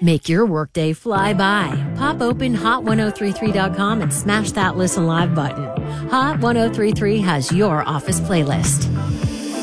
Make your workday fly by. Pop open hot1033.com and smash that Listen Live button. Hot 1033 has your office playlist.